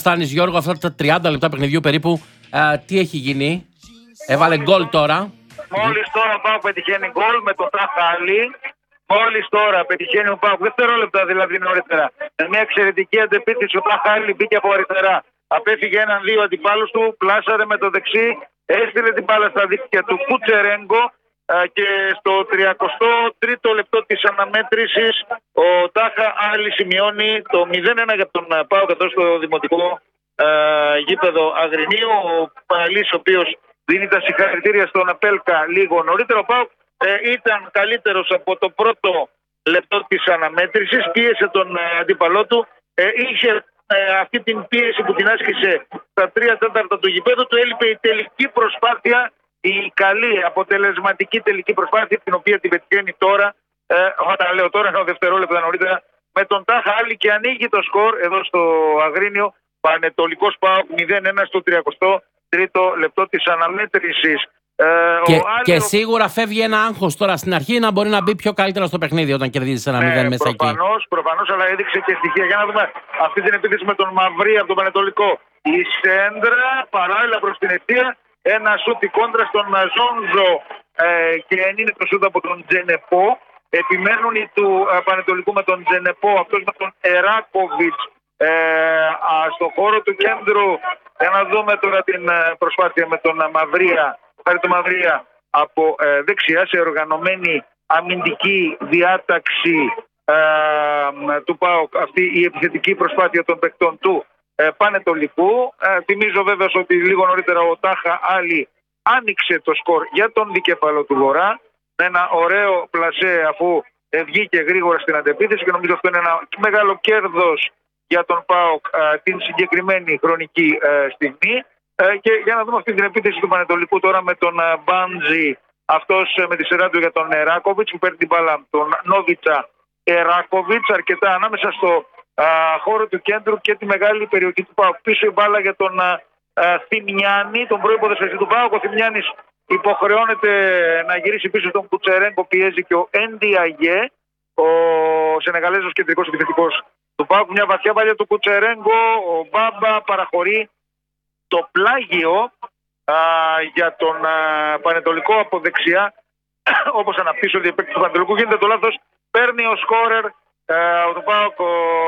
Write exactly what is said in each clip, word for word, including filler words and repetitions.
Στάνης. Γιώργο, αυτά τα τριάντα λεπτά παιχνιδιού περίπου, α, τι έχει γίνει? Έβαλε γκολ τώρα. Μόλις τώρα ο ΠΑΟΚ πετυχαίνει γκολ με τον Ταχάλη. Μόλις τώρα πετυχαίνει ο ΠΑΟΚ, δευτερόλεπτα δηλαδή νωρίτερα. Με μια εξαιρετική αντεπίθεση ο Ταχάλη μπήκε από αριστερά. Απέφυγε έναν δύο αντιπάλους του, πλάσαρε με το δεξί, έστειλε την μπάλα στα δίκτυα του Κουτσερέγκο και στο τριακοστό τρίτο λεπτό της αναμέτρησης ο Τάχα Άλλη σημειώνει το μηδέν ένα για τον ΠΑΟΚ εδώ στο δημοτικό ε, γήπεδο Αγρινίου. Ο Παλής, ο οποίος δίνει τα συγχαρητήρια στον Απέλκα λίγο νωρίτερα. Ο ΠΑΟΚ ε, ήταν καλύτερος από το πρώτο λεπτό της αναμέτρησης, πίεσε τον ε, αντίπαλό του, ε, είχε ε, αυτή την πίεση που την άσκησε στα τρία τέταρτα του γηπέδου του, έλειπε η τελική προσπάθεια, η καλή αποτελεσματική τελική προσπάθεια, την οποία την πετυχαίνει τώρα, ε, όταν λέω τώρα ένα δευτερόλεπτα νωρίτερα, με τον Τάχα Άλλη, και ανοίγει το σκορ εδώ στο Αγρίνιο. Πανετολικός ΠΑΟΚ μηδέν ένα στο τριακοστό τρίτο λεπτό της αναμέτρησης. Ε, και, ο Άλλη, και σίγουρα φεύγει ένα άγχος τώρα στην αρχή να μπορεί να μπει πιο καλύτερα στο παιχνίδι όταν κερδίζει ένα μηδέν ναι, μέσα προφανώς, εκεί. Προφανώς, αλλά έδειξε και στοιχεία. Για να δούμε αυτή την επίθεση με τον Μαυρί από τον Πανετολικό. Η Σέντρα παράλληλα προς την ευθεία. Ένα σούτ η κόντρα στον Ζόνζο ε, και είναι το σούτ από τον Τζενεπό. Επιμένουν οι του ε, Πανετολικού με τον Τζενεπό, αυτός με τον Εράκοβιτς ε, α, στον χώρο του κέντρου. Για να δούμε τώρα την ε, προσπάθεια με τον Μαυρία. Χάρη του Μαυρία από ε, δεξιά σε οργανωμένη αμυντική διάταξη ε, του ΠΑΟΚ, αυτή η επιθετική προσπάθεια των παικτών του ε, Πανετολικού. Ε, θυμίζω βέβαια ότι λίγο νωρίτερα ο Τάχα Άλλη άνοιξε το σκορ για τον δικέφαλο του Βορρά με ένα ωραίο πλασέ, αφού ε, βγήκε γρήγορα στην αντεπίθεση, και νομίζω αυτό είναι ένα μεγάλο κέρδος για τον ΠΑΟΚ ε, την συγκεκριμένη χρονική ε, στιγμή. Ε, και για να δούμε αυτή την επίθεση του Πανετολικού τώρα με τον ε, Μπάντζη, αυτός ε, με τη σειρά του για τον Εράκοβιτς, που παίρνει την μπάλα τον Νόβιτσα Εράκοβιτς, αρκετά ανάμεσα στο ε, χώρο του κέντρου και τη μεγάλη περιοχή του ΠΑΟΚ. Πίσω η μπάλα για τον ε, ε, Θημιάνη, τον πρώην ποδοσφαιριστή του ΠΑΟΚ. Ο Θημιάνης υποχρεώνεται να γυρίσει πίσω στον Κουτσερέγκο, πιέζει και ο Εντιαγέ, ο Σενεγαλέζος κεντρικός επιθετικός του ΠΑΟΚ. Μια βαθιά παλιά του Κουτσερέγκο, ο Μπάμπα παραχωρεί το πλάγιο α, για τον α, Πανετολικό από δεξιά. Όπως αναπτύσσει ο διεπαίκτης του Πανετολικού, γίνεται το λάθος, παίρνει ο σκόρερ του ΠΑΟΚ,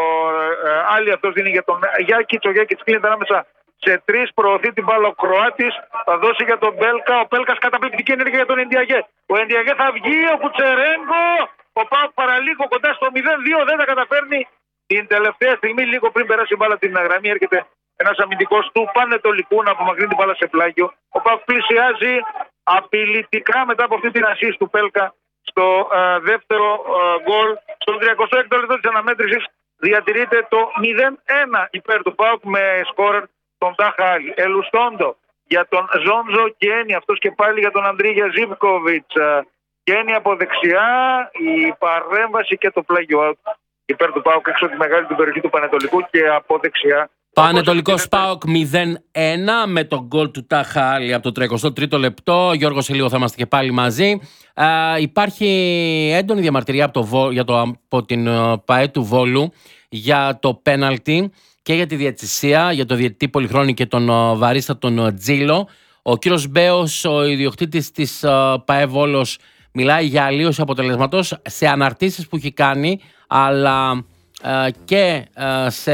Άλλη, αυτός δίνει για τον Γιάκητς. Ο Γιάκητς κλείνεται ανάμεσα σε τρεις, προωθεί την μπάλα ο Κροάτης, θα δώσει για τον Μπέλκα. Ο Μπέλκας καταπληκτική ενέργεια για τον Εντιαγέ. Ο Εντιαγέ θα βγει, ο Κουτσερέγκο. Ο ΠΑΟΚ παραλίγο κοντά στο μηδέν δύο, δεν τα καταφέρνει. Την τελευταία στιγμή, λίγο πριν περάσει η μπάλα την γραμμή, έρχεται ένας αμυντικός του Πανετολικού να απομακρύνει την μπάλα σε πλάγιο. Ο ΠΑΟΚ πλησιάζει απειλητικά μετά από αυτή την ασίστ του Πέλκα στο uh, δεύτερο uh, γκολ. Στο τριακοστό έκτο λεπτό της αναμέτρησης διατηρείται το μηδέν ένα υπέρ του ΠΑΟΚ με σκόρερ τον Τάχα Άλλη. Ελουστόντο για τον Ζόνζο Κένι, αυτός και πάλι για τον Αντρίγια Ζίβκοβιτς. Κένι από δεξιά, η παρέμβαση και το πλάγιο υπέρ του ΠΑΟΚ έξω τη μεγάλη την περιοχή του Πανετολικού και από δεξιά. Πανετολικός ΠΑΟΚ μηδέν ένα με τον γκολ του Τάχα Άλλη από το τριακοστό τρίτο λεπτό. Γιώργο, σε λίγο θα είμαστε και πάλι μαζί. Ε, υπάρχει έντονη διαμαρτυρία από, το Βο, για το, από την ΠΑΕ του Βόλου για το πέναλτι και για τη διαιτησία, για το διαιτητή Πολυχρόνη και τον βαρίστα τον Τζίλο. Ο κύριος Μπέος, ο ιδιοκτήτης της ΠΑΕ Βόλος, μιλάει για αλλίωση αποτελέσματος σε αναρτήσεις που έχει κάνει, αλλά και σε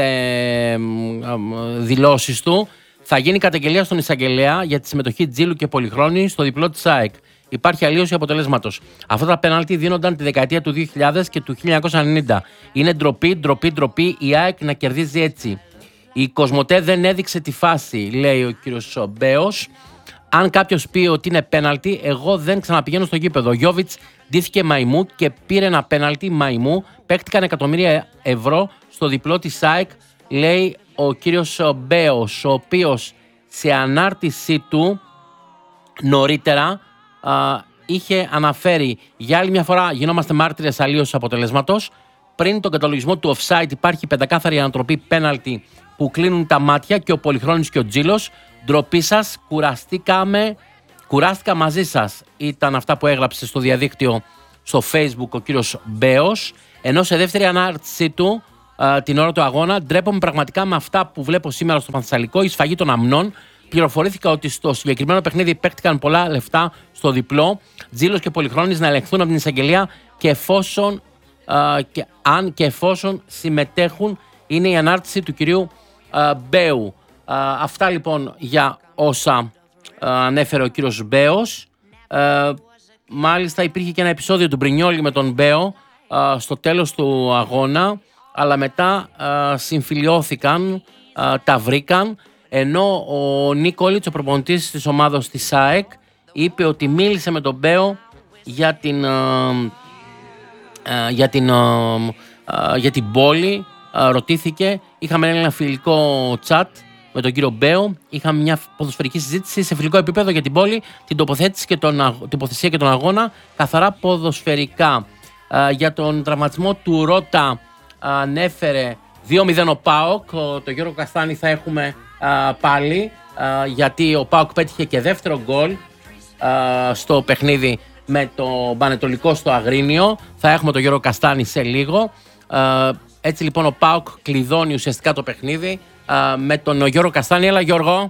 δηλώσεις του. Θα γίνει καταγγελία στον εισαγγελέα για τη συμμετοχή Τζίλου και Πολυχρόνη στο διπλό της ΑΕΚ. Υπάρχει αλλίωση αποτελέσματος. Αυτά τα πέναλτι δίνονταν τη δεκαετία του δύο χιλιάδες και του χίλια εννιακόσια ενενήντα. Είναι ντροπή, ντροπή, ντροπή η ΑΕΚ να κερδίζει έτσι. Η Κοσμοτέ δεν έδειξε τη φάση, λέει ο κύριος Μπέος. Αν κάποιος πει ότι είναι πέναλτι, εγώ δεν ξαναπηγαίνω στο γήπεδο. Ο Γιώβιτς ντύθηκε μαϊμού και πήρε ένα πέναλτι μαϊμού. Παίχτηκαν εκατομμύρια ευρώ στο διπλό της ΑΕΚ, λέει ο κύριος Μπέος, ο οποίος σε ανάρτησή του νωρίτερα α, είχε αναφέρει για άλλη μια φορά γινόμαστε μάρτυρες αλλίωσης αποτελέσματος. Πριν τον καταλογισμό του offside υπάρχει πεντακάθαρη ανατροπή πέναλτι που κλείνουν τα μάτια και ο Πολυχρόνης και ο Τζίλος. Ντροπή σας, κουραστήκαμε, κουράστηκα μαζί σας. Ήταν αυτά που έγραψε στο διαδίκτυο στο Facebook ο κύριος Μπέος. Ενώ σε δεύτερη ανάρτησή του α, την ώρα του αγώνα. Ντρέπομαι πραγματικά με αυτά που βλέπω σήμερα στο Πανθεσσαλικό, η σφαγή των αμνών. Πληροφορήθηκα ότι στο συγκεκριμένο παιχνίδι παίχτηκαν πολλά λεφτά στο διπλό. Τζίλος και Πολυχρόνης να ελεγχθούν από την εισαγγελία και εφόσον, α, και, αν και εφόσον συμμετέχουν, είναι η ανάρτηση του κυρίου α, Μπέου. Α, αυτά λοιπόν για όσα α, ανέφερε ο κύριος Μπέος. Α, μάλιστα υπήρχε και ένα επεισόδιο του Μπρινιόλη με τον Μπέο α, στο τέλος του αγώνα, αλλά μετά α, συμφιλιώθηκαν, α, τα βρήκαν, ενώ ο Νίκολιτς, ο προπονητής της ομάδας της ΑΕΚ, είπε ότι μίλησε με τον Μπέο για την, α, α, για την, α, α, για την πόλη, α, ρωτήθηκε, είχαμε ένα φιλικό τσάτ με τον κύριο Μπέο, είχαμε μια ποδοσφαιρική συζήτηση σε φιλικό επίπεδο για την πόλη, την τοποθέτηση και τον, την τοποθεσία και τον αγώνα, καθαρά ποδοσφαιρικά. Α, για τον τραυματισμό του Ρώτα ανέφερε δύο μηδέν ο ΠΑΟΚ, το Γιώργο Καστάνη θα έχουμε α, πάλι, α, γιατί ο ΠΑΟΚ πέτυχε και δεύτερο γκολ α, στο παιχνίδι με το Πανετολικό στο Αγρίνιο. Θα έχουμε τον Γιώργο Καστάνη σε λίγο. Α, έτσι λοιπόν ο ΠΑΟΚ κλειδώνει ουσιαστικά το παιχνίδι α, με τον Γιώργο Καστάνη. Έλα Γιώργο.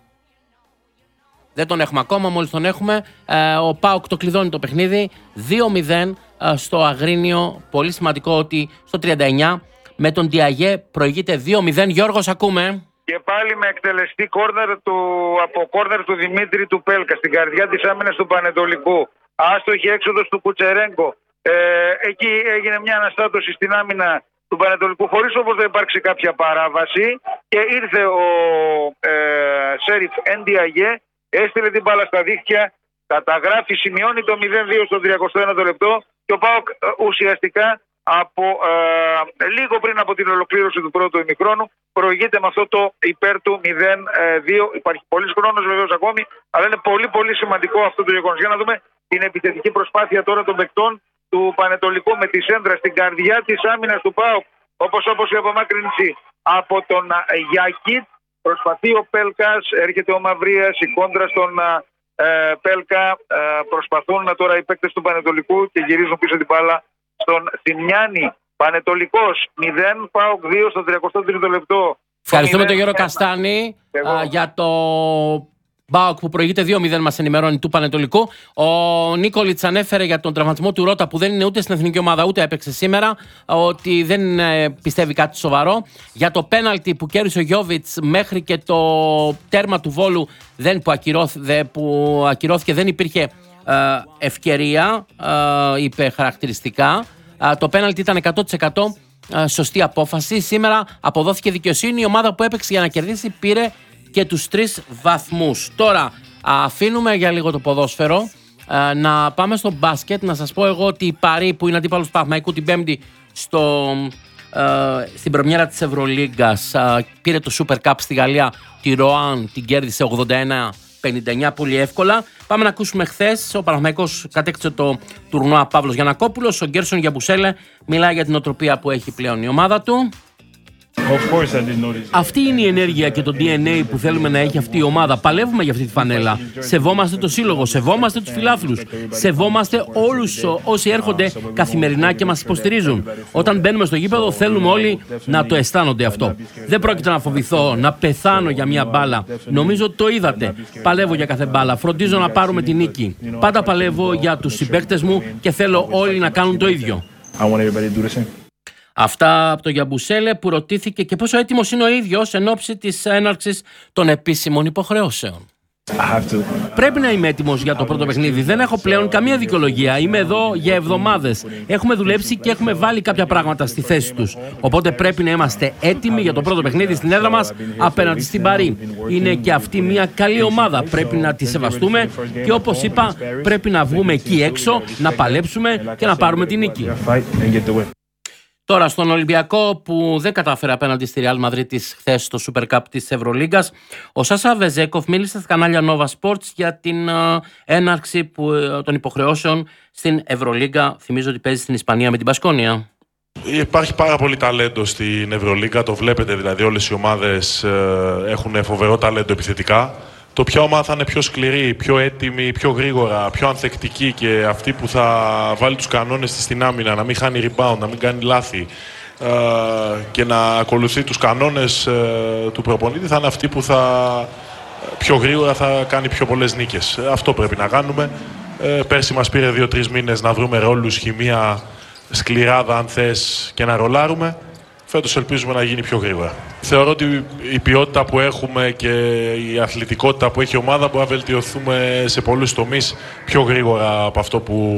Δεν τον έχουμε ακόμα, μόλις τον έχουμε. Α, ο ΠΑΟΚ το κλειδώνει το παιχνίδι δύο μηδέν α, στο Αγρίνιο. Πολύ σημαντικό ότι στο τριάντα εννιά με τον Διαγέ προηγείται δύο μηδέν. Γιώργος, ακούμε. Και πάλι με εκτελεστή κόρνερ του, από κόρνερ του Δημήτρη του Πέλκα στην καρδιά της άμυνας του Πανετολικού. Άστοχη έξοδος του Κουτσερέγκο. Ε, εκεί έγινε μια αναστάτωση στην άμυνα του Πανετολικού, χωρίς όμως να υπάρξει κάποια παράβαση. Και ήρθε ο ε, Σέριφ Ενδιαγέ, έστειλε την μπάλα στα δίχτυα, καταγράφει, σημειώνει το μηδέν δύο στο τριακοστό ένατο λεπτό και ο ΠΑΟΚ ουσιαστικά από ε, λίγο πριν από την ολοκλήρωση του πρώτου ημιχρόνου προηγείται με αυτό το υπέρ του μηδέν δύο. Υπάρχει πολλής χρόνος βεβαίως ακόμη, αλλά είναι πολύ πολύ σημαντικό αυτό το γεγονός. Για να δούμε την επιθετική προσπάθεια τώρα των παικτών του Πανετολικού με τη σέντρα στην καρδιά της άμυνας του ΠΑΟΚ, όπως όπως η απομάκρυνση από τον Γιακίτ. Προσπαθεί ο Πέλκας, έρχεται ο Μαυρίας, η κόντρα στον ε, Πέλκα. Ε, προσπαθούν τώρα οι παίκτες του Πανετολικού και γυρίζουν πίσω την μπάλα στον Θημιάννη. Πανετολικός μηδέν, ΠΑΟΚ δύο στο τριακοστό τρίτο λεπτό. Ευχαριστούμε τον Γιώργο Καστάνη α, για το ΠΑΟΚ που προηγείται δύο μηδέν, μας ενημερώνει, του Πανετολικού. Ο Νίκολιτς ανέφερε για τον τραυματισμό του Ρώτα που δεν είναι ούτε στην εθνική ομάδα ούτε έπαιξε σήμερα, ότι δεν ε, πιστεύει κάτι σοβαρό. Για το πέναλτι που κέρδισε ο Γιόβιτς μέχρι και το τέρμα του Βόλου δεν, που, ακυρώθη, που ακυρώθηκε, δεν υπήρχε ε, ευκαιρία, ε, είπε χαρακτηριστικά. Ε, το πέναλτι ήταν εκατό τοις εκατό ε, σωστή απόφαση. Σήμερα αποδόθηκε δικαιοσύνη. Η ομάδα που έπαιξε για να κερδίσει πήρε και τους τρεις βαθμούς. Τώρα αφήνουμε για λίγο το ποδόσφαιρο, να πάμε στο μπάσκετ. Να σας πω εγώ ότι η Παρί, που είναι αντίπαλος του Παναθηναϊκού την Πέμπτη στο, ε, στην πρεμιέρα της Ευρωλίγκας, ε, πήρε το Super Cup στη Γαλλία, τη Ροάν την κέρδισε ογδόντα ένα πενήντα εννιά πολύ εύκολα. Πάμε να ακούσουμε χθες. Ο Παναθηναϊκός κατέκτησε το τουρνουά Παύλος Γιαννακόπουλος. Ο Γκέρσον Γιαμπουσέλε μιλάει για την οτροπία που έχει πλέον η ομάδα του. Αυτή είναι η ενέργεια και το ντι εν έι που θέλουμε να έχει αυτή η ομάδα. Παλεύουμε για αυτή τη φανέλα. Σεβόμαστε το σύλλογο, σεβόμαστε τους φιλάθλους, σεβόμαστε όλους όσοι έρχονται καθημερινά και μας υποστηρίζουν. Όταν μπαίνουμε στο γήπεδο, θέλουμε όλοι να το αισθάνονται αυτό. Δεν πρόκειται να φοβηθώ, να πεθάνω για μια μπάλα. Νομίζω ότι το είδατε. Παλεύω για κάθε μπάλα. Φροντίζω να πάρουμε τη νίκη. Πάντα παλεύω για τους συμπαίκτες μου και θέλω όλοι να κάνουν το ίδιο. Αυτά από τον Γιαμπουσέλε, που ρωτήθηκε και πόσο έτοιμος είναι ο ίδιος εν ώψη της έναρξης των επίσημων υποχρεώσεων. Πρέπει να είμαι έτοιμος για το πρώτο παιχνίδι. Δεν έχω πλέον καμία δικαιολογία. Είμαι εδώ για εβδομάδες. Έχουμε δουλέψει και έχουμε βάλει κάποια πράγματα στη θέση τους. Οπότε πρέπει να είμαστε έτοιμοι για το πρώτο παιχνίδι στην έδρα μας απέναντι στην Παρί. Είναι και αυτή μια καλή ομάδα. Πρέπει να τη σεβαστούμε και όπως είπα, πρέπει να βγούμε εκεί έξω, να παλέψουμε και να πάρουμε την νίκη. Τώρα στον Ολυμπιακό, που δεν κατάφερε απέναντι στη Real Madrid χθες στο Super Cup της Ευρωλίγκας, ο Σάσα Βεζέκοφ μίλησε στα κανάλια Nova Sports για την uh, έναρξη που, uh, των υποχρεώσεων στην Ευρωλίγκα. Θυμίζω ότι παίζει στην Ισπανία με την Μπασκόνια. Υπάρχει πάρα πολύ ταλέντο στην Ευρωλίγκα, το βλέπετε δηλαδή, όλες οι ομάδες uh, έχουν φοβερό ταλέντο επιθετικά. Το ποια ομάδα θα είναι πιο σκληρή, πιο έτοιμη, πιο γρήγορα, πιο ανθεκτική και αυτή που θα βάλει τους κανόνες της στην άμυνα, να μην χάνει rebound, να μην κάνει λάθη, και να ακολουθεί τους κανόνες του προπονητή θα είναι αυτή που θα πιο γρήγορα θα κάνει πιο πολλές νίκες. Αυτό πρέπει να κάνουμε. Πέρσι μας πήρε δύο τρεις μήνες να βρούμε ρόλους, χημεία, σκληράδα αν θες και να ρολάρουμε. Φέτος ελπίζουμε να γίνει πιο γρήγορα. Θεωρώ ότι η ποιότητα που έχουμε και η αθλητικότητα που έχει η ομάδα μπορεί να βελτιωθούμε σε πολλούς τομείς πιο γρήγορα από αυτό που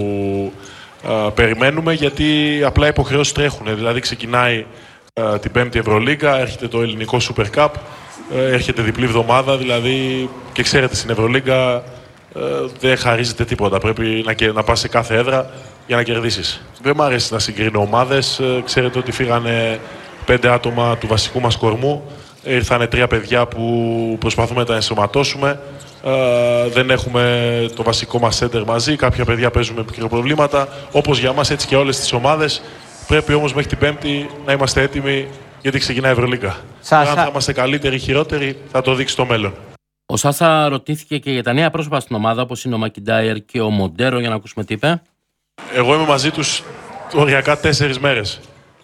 α, περιμένουμε, γιατί απλά οι υποχρεώσεις τρέχουν. Δηλαδή ξεκινάει α, την πέμπτη Ευρωλίγκα, έρχεται το ελληνικό Super Cup, έρχεται διπλή εβδομάδα, δηλαδή και ξέρετε στην Ευρωλίγκα δεν χαρίζεται τίποτα. Πρέπει να, να πας σε κάθε έδρα για να κερδίσεις. Δεν μου αρέσει να συγκρίνω ομάδες. Ξέρετε ότι φύγανε πέντε άτομα του βασικού μας κορμού. Ήρθανε τρία παιδιά που προσπαθούμε να τα ενσωματώσουμε. Ε, δεν έχουμε το βασικό μας center μαζί. Κάποια παιδιά παίζουν με μικροπροβλήματα. Όπως για μας, έτσι και όλες τις ομάδες. Πρέπει όμως μέχρι την Πέμπτη να είμαστε έτοιμοι, γιατί ξεκινάει η Ευρωλίγκα. Σάσα... Αν θα είμαστε καλύτεροι ή χειρότεροι, θα το δείξει το μέλλον. Ο Σάσα ρωτήθηκε και για τα νέα πρόσωπα στην ομάδα, όπως είναι ο Μακιντάιερ και ο Μοντέρο, για να ακούσουμε τι είπε. Εγώ είμαι μαζί τους οριακά τέσσερις μέρες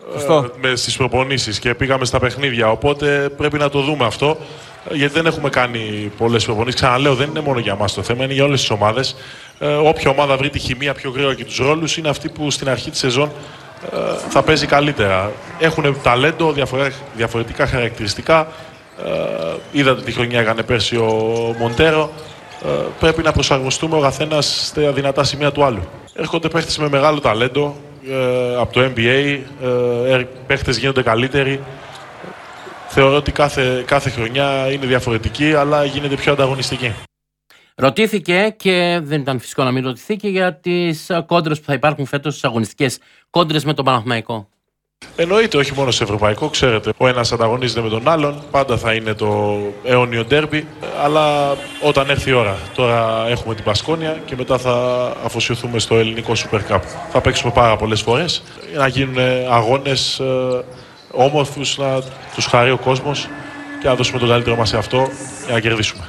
ε, στις προπονήσεις και πήγαμε στα παιχνίδια, οπότε πρέπει να το δούμε αυτό, γιατί δεν έχουμε κάνει πολλές προπονήσεις. Ξαναλέω, δεν είναι μόνο για μας το θέμα, είναι για όλες τις ομάδες. Ε, όποια ομάδα βρει τη χημεία πιο γρήγορα και τους ρόλους είναι αυτή που στην αρχή της σεζόν ε, θα παίζει καλύτερα. Έχουν ταλέντο, διαφορετικά χαρακτηριστικά. Ε, είδατε τι χρονιά έκανε πέρσι ο Μοντέρο. Ε, πρέπει να προσαρμοστούμε ο καθένας στα δυνατά σημεία του άλλου. Έρχονται παίχτες με μεγάλο ταλέντο ε, από το N B A, ε, παίχτες γίνονται καλύτεροι. Θεωρώ ότι κάθε, κάθε χρονιά είναι διαφορετική, αλλά γίνεται πιο ανταγωνιστική. Ρωτήθηκε, και δεν ήταν φυσικό να μην ρωτηθεί, και για τις κόντρες που θα υπάρχουν φέτος στις αγωνιστικές κόντρες με τον Παναθηναϊκό. Εννοείται, όχι μόνο σε ευρωπαϊκό, ξέρετε. Ο ένας ανταγωνίζεται με τον άλλον, πάντα θα είναι το αιώνιο ντέρμπι. Αλλά όταν έρθει η ώρα, τώρα έχουμε την Μπασκόνια και μετά θα αφοσιωθούμε στο ελληνικό Super Cup. Θα παίξουμε πάρα πολλές φορές για να γίνουν αγώνες ε, όμορφους, να τους χαρεί ο κόσμος και να δώσουμε τον καλύτερο μας σε αυτό για να κερδίσουμε.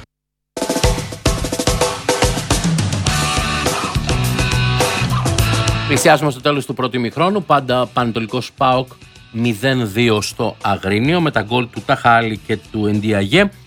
Πλησιάζουμε στο τέλος του πρώτου ημιχρόνου. Πάντα Πανετολικός ΠΑΟΚ μηδέν δύο στο Αγρίνιο, με τα γκολ του Ταχάλη και του Εντιαγέ.